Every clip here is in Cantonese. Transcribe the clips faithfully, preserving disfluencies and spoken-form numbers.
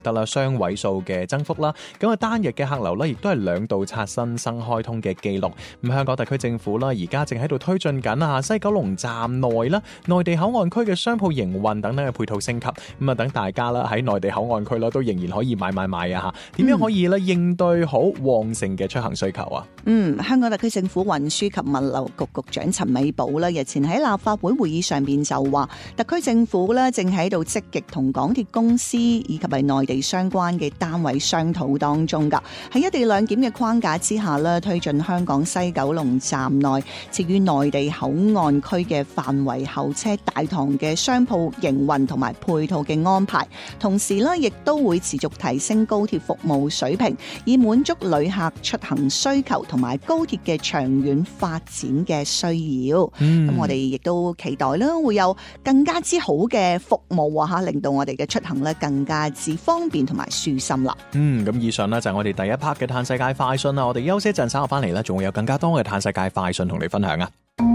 得啦雙位數嘅增幅啦。咁啊單日嘅客流咧，亦都係兩度刷新新開通嘅記錄。咁香港特區政府啦，而家正喺度推進緊啊西九龍站內啦、內地口岸區嘅商鋪營運等等嘅配套升級。咁啊等大家啦喺內地口岸區啦，都仍然可以買買買啊嚇。點樣可以咧應對好旺盛嘅出行需求啊？ 嗯，香港特區政府運輸及物流局局長陳美寶啦，日前喺立法會會議上邊就話，特區政府咧正喺度積極同港鐵公司以及係內地相關嘅單位商討當中㗎。喺一地兩檢嘅框架之下咧，推進香港西九龍站內設於內地口岸區嘅範圍候車大堂嘅商鋪營運同埋配套嘅安排，同時咧亦都會持續提升高鐵服務水平，以滿足旅客出行需求同埋高鐵嘅長遠發展嘅需要。咁、嗯、我哋亦都期待啦，會有更加之好嘅服務啊吓，令到我哋嘅出行咧更加之方便同埋舒心啦。 嗯，咁以上呢，就係我哋第一 part 嘅嘆世界快訊啦。我哋休息一陣，稍後翻嚟咧，仲會有更加多嘅嘆世界快訊同你分享啊！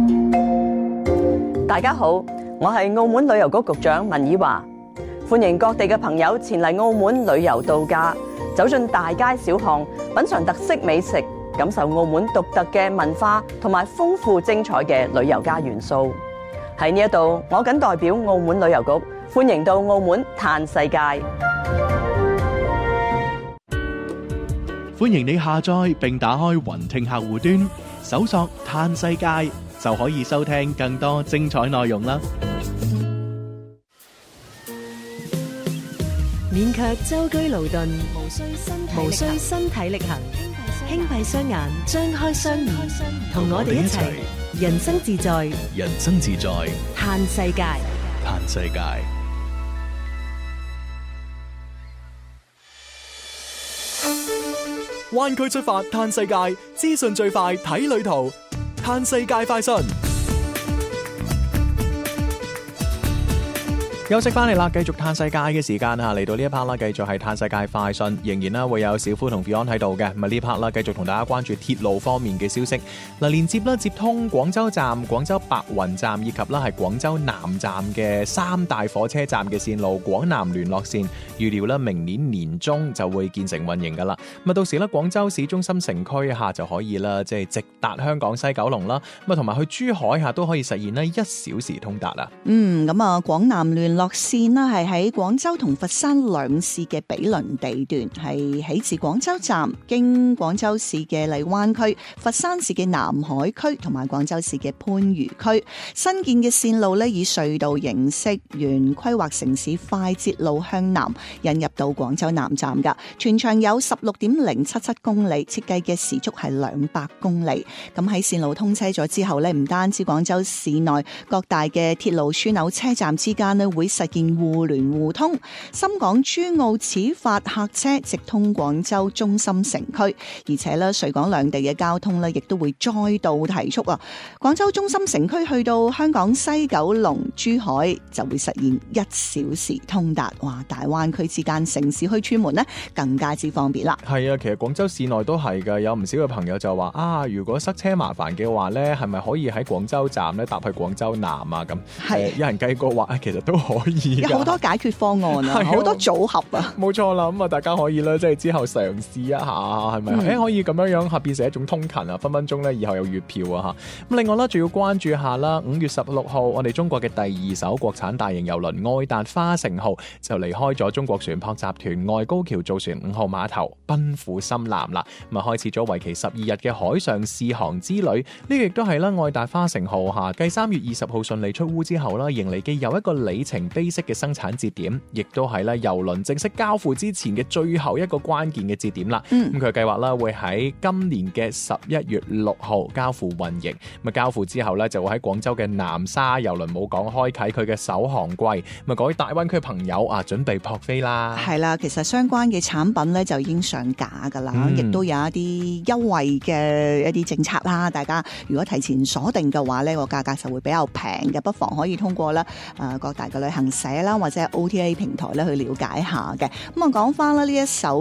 大家好，我係澳門旅遊局局長文以華，歡迎各地嘅朋友前嚟澳門旅遊度假，走進大街小巷，品嘗特色美食，感受澳門獨特嘅文化同埋豐富精彩嘅旅遊家元素。喺呢一度，我謹代表澳門旅遊局歡迎到澳門嘆世界。 歡迎你下載並打開雲聽客戶端，搜索嘆世界就可以收聽更多精彩內容啦。 免卻舟車勞頓，無需身體無需身體力行，輕閉雙眼，張開雙耳，同我哋一齊人生自在， 人生自在， 嘆世界， 嘆世界。灣區出發嘆世界，資訊最快睇旅途，嘆世界快訊。 休息翻嚟啦，繼續嘆世界嘅時間啊！嚟到呢一 part 啦，繼續係嘆世界快訊，仍然啦會有小夫同 Beyond 喺度嘅。咁啊呢 part 啦，繼續同大家關注鐵路方面嘅消息。嗱，連接啦接通廣州站、廣州白雲站以及啦係廣州南站嘅三大火車站嘅線路廣南聯絡線，預料啦明年年中就會建成運營噶啦。咁啊到時咧廣州市中心城區下就可以啦，即係直達香港西九龍啦。咁啊同埋去珠海下都可以實現呢一小時通達啊。 嗯，咁啊廣南聯落線啦，係喺廣州同佛山兩市嘅毗鄰地段，係起自廣州站，經廣州市嘅荔灣區、佛山市嘅南海區同埋廣州市嘅番禺區。新建嘅線路咧，以隧道形式原規劃城市快捷路向南引入到廣州南站噶，全長有十六點零七七公里，設計嘅時速係兩百公里。咁喺線路通車咗之後咧，唔單止廣州市內各大嘅鐵路樞紐車站之間咧會實現互聯互通，深港珠澳始發客車直通廣州中心城區，而且咧穗港兩地嘅交通咧亦都會再度提速啊！廣州中心城區去到香港西九龍、珠海就會實現一小時通達，哇！大灣區之間城市去串門咧更加之方便啦。 係啊，其實廣州市內都係噶，有唔少嘅朋友就話啊，如果塞車麻煩嘅話咧，係咪可以喺廣州站咧搭去廣州南啊？咁係有人計過話，其實都可以。 有好多解決方案啊，好多組合啊， 冇錯啦。咁啊，大家可以咧，即係之後嘗試一下，係咪？誒、嗯欸，可以咁樣樣，變成一種通勤啊，分分鐘咧，以後有月票啊，吓。咁另外咧，仲要關注下啦。五月十六號，我哋中國嘅第二艘國產大型郵輪愛達花城號就離開咗中國船舶集團外高橋造船五號碼頭，奔赴深南啦。咁啊，開始咗為期十二日嘅海上試航之旅。呢個亦都係啦，愛達花城號下繼三月二十號順利出烏之後啦，迎嚟嘅又一個里程碑式嘅生產節點，亦都係咧郵輪正式交付之前嘅最後一個關鍵嘅節點啦。咁佢計劃啦會喺今年嘅十一月六號交付運營。咁啊交付之後咧就會喺廣州嘅南沙郵輪母港開啟佢嘅首航季。咁啊各位大灣區朋友啊，準備撲飛啦！ 係啦，其實相關嘅產品咧就已經上架噶啦，亦、嗯、都有一啲優惠嘅一啲政策啦。大家如果提前鎖定嘅話咧，個價格就會比較平嘅，不妨可以通過咧誒各大嘅旅行社啦，或者係 O T A 平台咧去了解下嘅。咁啊講翻啦呢一首